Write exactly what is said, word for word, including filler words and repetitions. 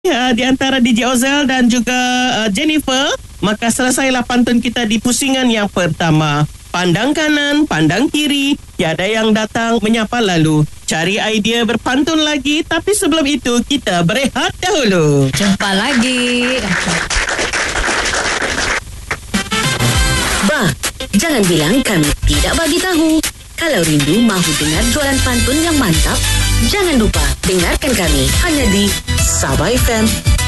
Ya, di antara D J Ozel dan juga uh, Jennifer, maka selesailah pantun kita di pusingan yang pertama. Pandang kanan, pandang kiri, tiada yang datang menyapa lalu. Cari idea berpantun lagi, tapi sebelum itu kita berehat dahulu. Jumpa lagi. Bah, jangan bilang kami tidak bagi tahu. Kalau rindu mahu dengar jualan pantun yang mantap, jangan lupa dengarkan kami hanya di Sabah F M